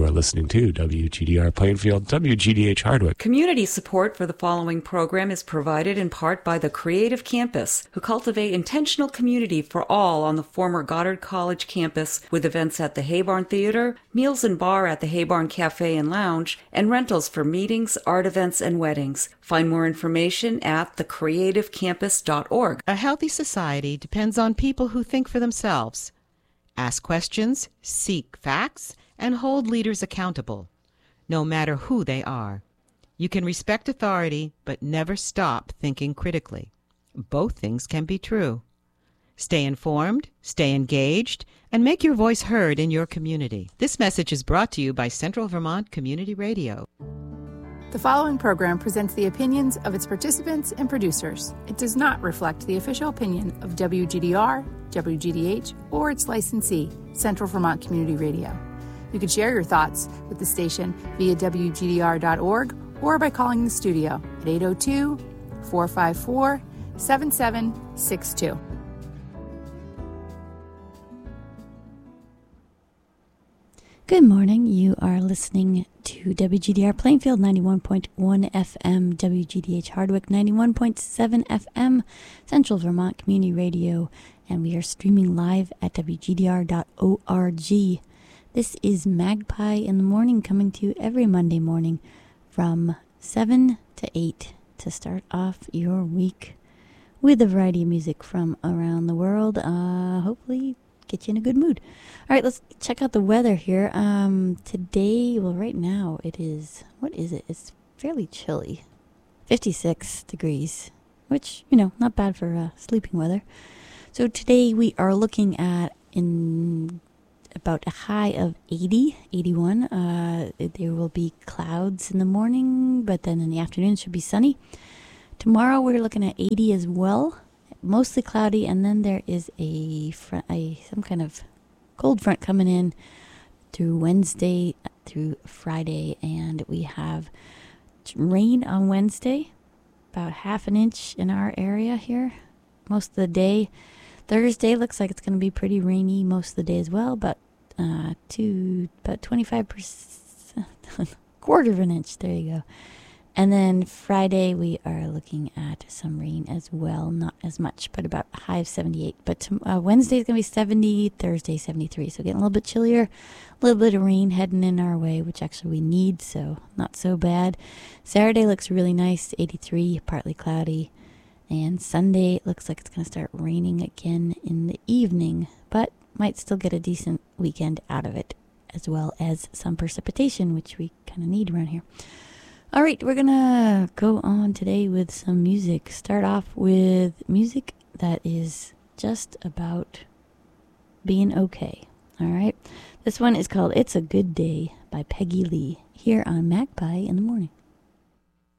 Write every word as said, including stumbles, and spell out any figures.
are listening to W G D R Plainfield, W G D H Hardwick. Community support for the following program is provided in part by the Creative Campus, who cultivate intentional community for all on the former Goddard College campus with events at the Haybarn Theater, meals and bar at the Haybarn Cafe and Lounge, and rentals for meetings, art events, and weddings. Find more information at the creative campus dot org. A healthy society depends on people who think for themselves, ask questions, seek facts, and hold leaders accountable, no matter who they are. You can respect authority, but never stop thinking critically. Both things can be true. Stay informed, stay engaged, and make your voice heard in your community. This message is brought to you by Central Vermont Community Radio. The following program presents the opinions of its participants and producers. It does not reflect the official opinion of W G D R, W G D H, or its licensee, Central Vermont Community Radio. You can share your thoughts with the station via W G D R dot org or by calling the studio at eight oh two, four five four, seven seven six two. Good morning. You are listening to W G D R Plainfield ninety-one point one F M, W G D H Hardwick ninety-one point seven F M, Central Vermont Community Radio, and we are streaming live at W G D R dot org. This is Magpie in the Morning, coming to you every Monday morning from seven to eight to start off your week with a variety of music from around the world. Uh, hopefully get you in a good mood. All right, let's check out the weather here. Um, today, well, right now it is, what is it? It's fairly chilly. fifty-six degrees, which, you know, not bad for uh, sleeping weather. So today we are looking at in about a high of eighty, eighty-one. Uh, there will be clouds in the morning, but then in the afternoon it should be sunny. Tomorrow we're looking at eighty as well. Mostly cloudy, and then there is a, front, a some kind of cold front coming in through Wednesday through Friday, and we have rain on Wednesday, about half an inch in our area here most of the day. Thursday looks like it's going to be pretty rainy most of the day as well, but uh, to about twenty-five percent, quarter of an inch. There you go. And then Friday, we are looking at some rain as well. Not as much, but about a high of seventy-eight. But to, uh, Wednesday is going to be seventy, Thursday seventy-three. So getting a little bit chillier, a little bit of rain heading in our way, which actually we need, so not so bad. Saturday looks really nice, eighty-three, partly cloudy. And Sunday looks like it's going to start raining again in the evening, but might still get a decent weekend out of it, as well as some precipitation, which we kind of need around here. All right, we're going to go on today with some music. Start off with music that is just about being okay. All right, this one is called It's a Good Day by Peggy Lee here on Magpie in the Morning.